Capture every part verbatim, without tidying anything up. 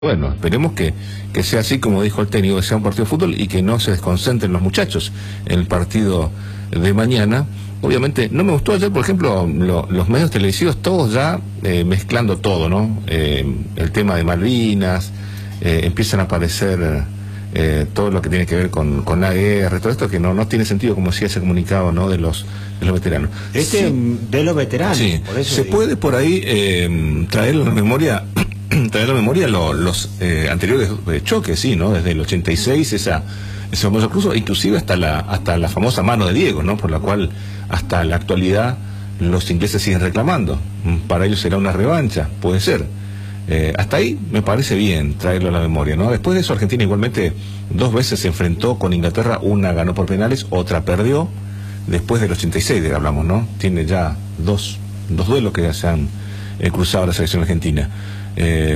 Bueno, esperemos que, que sea así como dijo el técnico, que sea un partido de fútbol y que no se desconcentren los muchachos en el partido de mañana. Obviamente, no me gustó ayer, por ejemplo, lo, los medios televisivos todos ya eh, mezclando todo, ¿no? Eh, el tema de Malvinas, eh, empiezan a aparecer eh, todo lo que tiene que ver con, con la guerra, todo esto que no, no tiene sentido, como decía ese comunicado, ¿no? De los, de los veteranos. Este sí, de los veteranos. Sí, por eso se digo. puede por ahí eh, traer la memoria... traer a la memoria lo, los eh, anteriores choques, sí, ¿no? Desde el ochenta y seis, esa, ese famoso cruzo, inclusive hasta la, hasta la famosa mano de Diego, ¿no? Por la cual hasta la actualidad los ingleses siguen reclamando. Para ellos será una revancha, puede ser. Eh, hasta ahí me parece bien traerlo a la memoria, ¿no? Después de eso, Argentina igualmente dos veces se enfrentó con Inglaterra, una ganó por penales, otra perdió, después del ochenta y seis, de hablamos, ¿no? Tiene ya dos, dos duelos que ya se han eh, cruzado la selección argentina. Eh,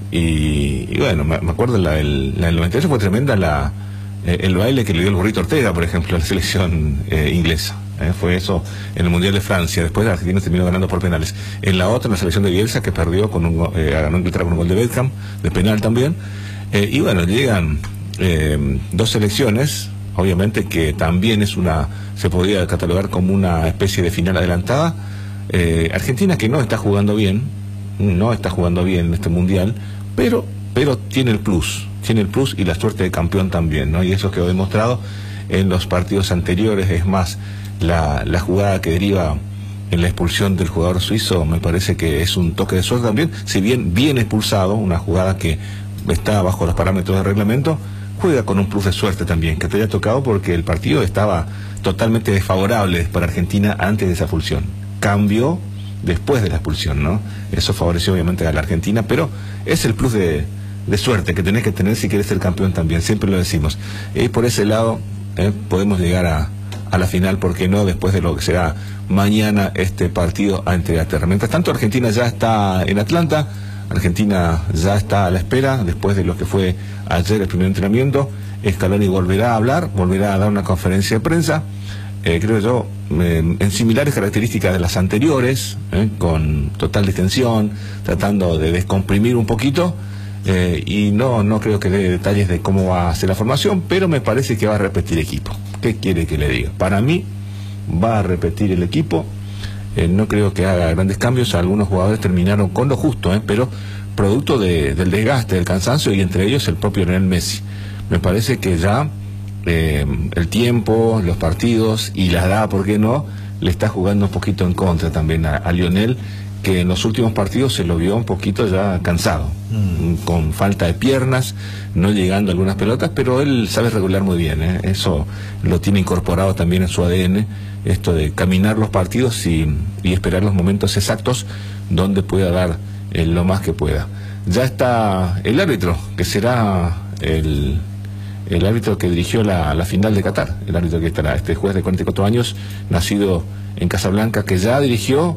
y, y bueno, me, me acuerdo la del, la del noventa y ocho fue tremenda la, eh, el baile que le dio el Burrito Ortega, por ejemplo, a la selección eh, inglesa. Eh, fue eso en el Mundial de Francia. Después la Argentina terminó ganando por penales. En la otra, en la selección de Bielsa, que perdió con un eh, ganó Inglaterra con un gol de Beckham, de penal también. Eh, y bueno, llegan eh, dos selecciones, obviamente que también es una, se podría catalogar como una especie de final adelantada. Eh, Argentina que no está jugando bien. No está jugando bien en este mundial, pero pero tiene el plus, tiene el plus y la suerte de campeón también, ¿no? Y eso quedó demostrado en los partidos anteriores. Es más, la, la jugada que deriva en la expulsión del jugador suizo me parece que es un toque de suerte también, si bien bien expulsado, una jugada que está bajo los parámetros del reglamento, juega con un plus de suerte también, que te haya tocado porque el partido estaba totalmente desfavorable para Argentina antes de esa expulsión. Cambió después de la expulsión, ¿no? Eso favoreció obviamente a la Argentina, pero es el plus de, de suerte que tenés que tener si quieres ser campeón también, siempre lo decimos. Y por ese lado eh, podemos llegar a, a la final, ¿por qué no? Después de lo que será mañana este partido ante Inglaterra. Mientras tanto, Argentina ya está en Atlanta, Argentina ya está a la espera, después de lo que fue ayer el primer entrenamiento. Scaloni volverá a hablar, volverá a dar una conferencia de prensa, Eh, creo yo, eh, en similares características de las anteriores, eh, con total distensión, tratando de descomprimir un poquito, eh, y no, no creo que dé detalles de cómo va a ser la formación, pero me parece que va a repetir equipo. ¿Qué quiere que le diga? Para mí, va a repetir el equipo, eh, no creo que haga grandes cambios. Algunos jugadores terminaron con lo justo, eh, pero producto de, del desgaste, del cansancio, y entre ellos el propio Lionel Messi. Me parece que ya Eh, el tiempo, los partidos y la edad, ¿por qué no?, le está jugando un poquito en contra también a, a Lionel, que en los últimos partidos se lo vio un poquito ya cansado, mm. con falta de piernas, no llegando a algunas pelotas, pero él sabe regular muy bien, ¿eh? Eso lo tiene incorporado también en su A D N, esto de caminar los partidos y, y esperar los momentos exactos donde pueda dar eh, lo más que pueda. Ya está el árbitro, que será el... el árbitro que dirigió la, la final de Qatar, el árbitro que estará, este juez de cuarenta y cuatro años, nacido en Casablanca, que ya dirigió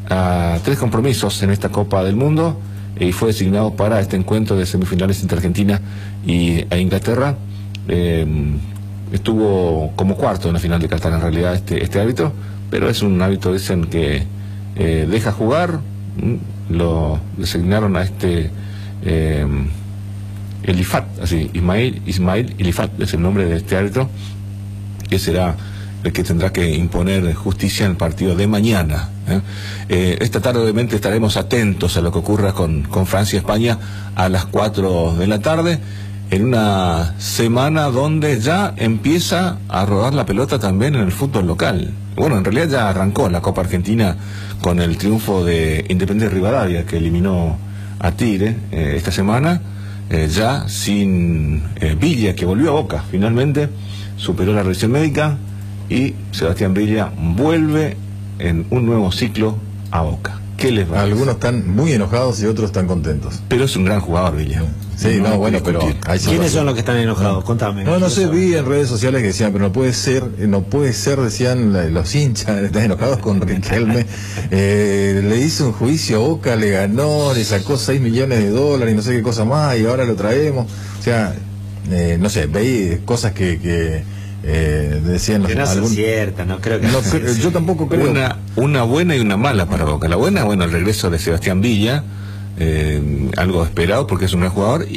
a tres compromisos en esta Copa del Mundo y fue designado para este encuentro de semifinales entre Argentina y e Inglaterra. Eh, estuvo como cuarto en la final de Qatar en realidad este, este árbitro, pero es un árbitro, dicen, que eh, deja jugar. Lo designaron a este... Eh, Elifat, así, Ismail, Ismail Elifat es el nombre de este árbitro, que será el que tendrá que imponer justicia en el partido de mañana. ¿eh? Eh, esta tarde obviamente estaremos atentos a lo que ocurra con, con Francia y España a las cuatro de la tarde, en una semana donde ya empieza a rodar la pelota también en el fútbol local. Bueno, en realidad ya arrancó la Copa Argentina con el triunfo de Independiente Rivadavia, que eliminó a Tigre eh, esta semana. Eh, ya sin eh, Villa, que volvió a Boca, finalmente superó la revisión médica y Sebastián Villa vuelve en un nuevo ciclo a Boca. ¿Qué les va? Algunos están muy enojados y otros están contentos. Pero es un gran jugador, Villa. Sí, no, no bueno, pero hay ¿quiénes son los que están enojados? No. Contame. No, no sé, vi en redes sociales que decían, pero no puede ser, no puede ser, decían los hinchas, están enojados con Riquelme. Eh, le hizo un juicio a Boca, le ganó, le sacó seis millones de dólares y no sé qué cosa más, y ahora lo traemos. O sea, eh, no sé, veí cosas que... que Eh, decían que no algún... son ciertas, no creo que no, no yo tampoco creo. Una, una buena y una mala para Boca. La buena, bueno, el regreso de Sebastián Villa, eh, algo esperado porque es un buen jugador.